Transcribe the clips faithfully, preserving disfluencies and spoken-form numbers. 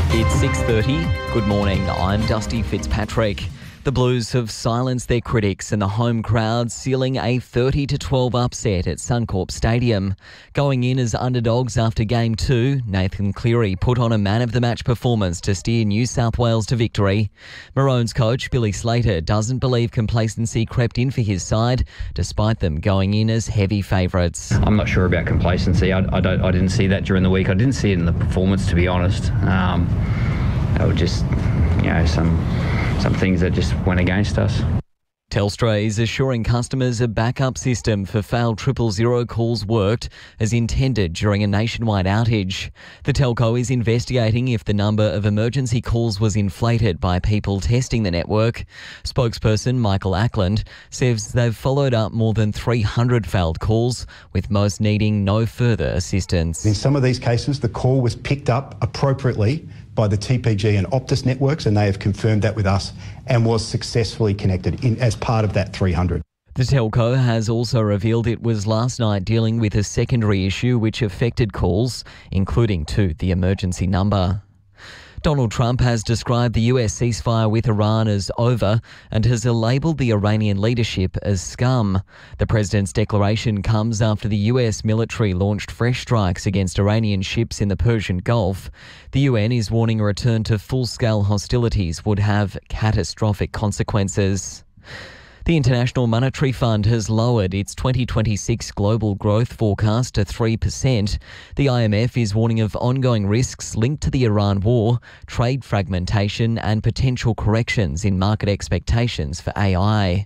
It's six thirty. Good morning. I'm Dusty Fitzpatrick. The Blues have silenced their critics and the home crowd sealing a thirty to twelve upset at Suncorp Stadium. Going in as underdogs after Game two, Nathan Cleary put on a man-of-the-match performance to steer New South Wales to victory. Maroons coach Billy Slater doesn't believe complacency crept in for his side, despite them going in as heavy favourites. I'm not sure about complacency. I, I, don't, I didn't see that during the week. I didn't see it in the performance, to be honest. Um, they were just, you know, some... some things that just went against us. Telstra is assuring customers a backup system for failed triple zero calls worked as intended during a nationwide outage. The telco is investigating if the number of emergency calls was inflated by people testing the network. Spokesperson Michael Ackland says they've followed up more than three hundred failed calls, with most needing no further assistance. In some of these cases, the call was picked up appropriately by the T P G and Optus networks, and they have confirmed that with us and was successfully connected in, as part of that three hundred. The telco has also revealed it was last night dealing with a secondary issue which affected calls, including to the emergency number. Donald Trump has described the U S ceasefire with Iran as over and has labelled the Iranian leadership as scum. The president's declaration comes after the U S military launched fresh strikes against Iranian ships in the Persian Gulf. The U N is warning a return to full-scale hostilities would have catastrophic consequences. The International Monetary Fund has lowered its twenty twenty-six global growth forecast to three percent. The I M F is warning of ongoing risks linked to the Iran war, trade fragmentation and potential corrections in market expectations for A I.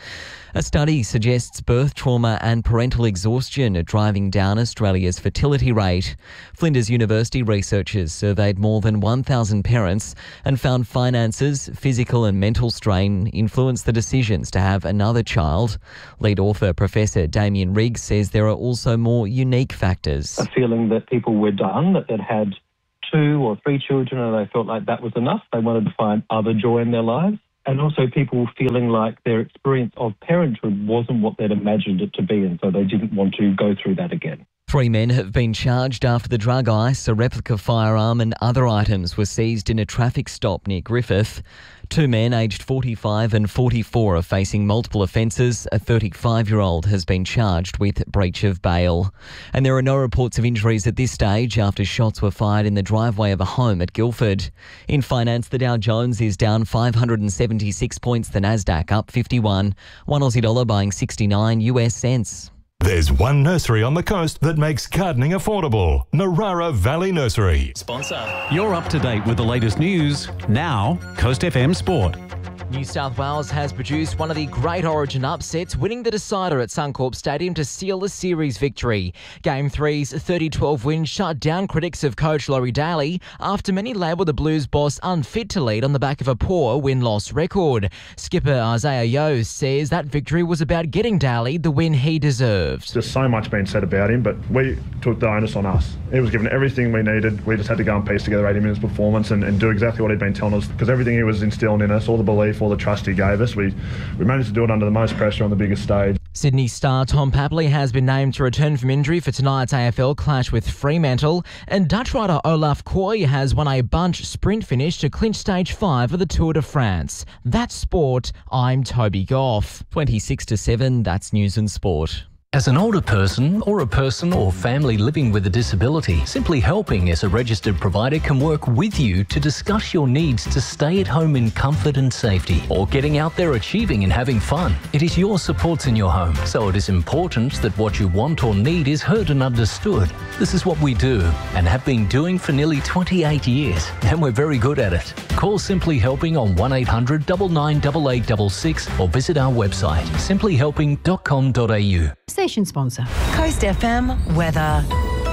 A study suggests birth trauma and parental exhaustion are driving down Australia's fertility rate. Flinders University researchers surveyed more than one thousand parents and found finances, physical and mental strain influence the decisions to have another child. Lead author Professor Damien Riggs says there are also more unique factors. A feeling that people were done, that they'd had two or three children and they felt like that was enough. They wanted to find other joy in their lives. And also people feeling like their experience of parenthood wasn't what they'd imagined it to be, and so they didn't want to go through that again. Three men have been charged after the drug ice, a replica firearm and other items were seized in a traffic stop near Griffith. Two men aged forty-five and forty-four are facing multiple offences. A thirty-five-year-old has been charged with breach of bail. And there are no reports of injuries at this stage after shots were fired in the driveway of a home at Guildford. In finance, the Dow Jones is down five hundred seventy-six points, the Nasdaq up fifty-one. One Aussie dollar buying sixty-nine U S cents. There's one nursery on the coast that makes gardening affordable. Narara Valley Nursery. Sponsor. You're up to date with the latest news. Now, Coast F M Sport. New South Wales has produced one of the great Origin upsets, winning the decider at Suncorp Stadium to seal the series victory. Game three's thirty twelve win shut down critics of coach Laurie Daly after many labelled the Blues boss unfit to lead on the back of a poor win-loss record. Skipper Isaiah Yeo says that victory was about getting Daly the win he deserved. There's so much being said about him, but we took the onus on us. He was given everything we needed. We just had to go and piece together eighty minutes performance and, and do exactly what he'd been telling us, because everything he was instilling in us, all the belief, all the trust he gave us, we, we managed to do it under the most pressure on the biggest stage. Sydney star Tom Papley has been named to return from injury for tonight's A F L clash with Fremantle, and Dutch rider Olaf Koy has won a bunch sprint finish to clinch stage five of the Tour de France. That's sport. I'm Toby Goff. twenty-six to seven, that's news and sport. As an older person or a person or family living with a disability, Simply Helping as a registered provider can work with you to discuss your needs to stay at home in comfort and safety, or getting out there achieving and having fun. It is your supports in your home, so it is important that what you want or need is heard and understood. This is what we do and have been doing for nearly twenty-eight years, and we're very good at it. Call Simply Helping on one eight hundred nine nine eight eight six six or visit our website simply helping dot com dot a u. Station sponsor. Coast F M weather.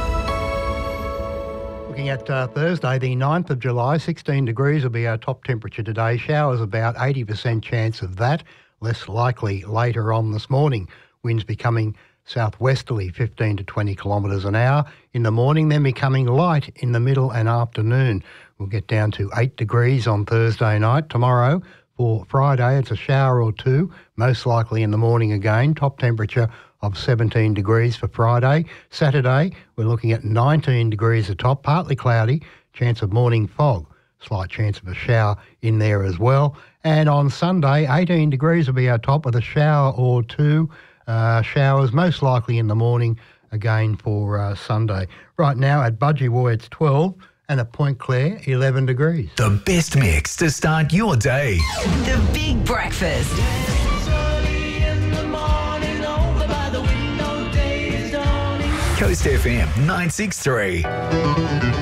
Looking at uh, Thursday, the ninth of July, sixteen degrees will be our top temperature today. Showers about eighty percent chance of that. Less likely later on this morning. Winds becoming southwesterly, fifteen to twenty kilometres an hour. In the morning, then becoming light in the middle and afternoon. We'll get down to eight degrees on Thursday night. Tomorrow, for Friday, it's a shower or two, most likely in the morning again. Top temperature of seventeen degrees for Friday. Saturday, we're looking at nineteen degrees at top, partly cloudy, chance of morning fog. slight chance of a shower in there as well. And on Sunday, eighteen degrees will be our top with a shower or two. Uh, showers most likely in the morning again for uh, Sunday. Right now at Budgie it's twelve and at Point Clare eleven degrees. The best mix to start your day. The Big Breakfast. Coast F M nine six three.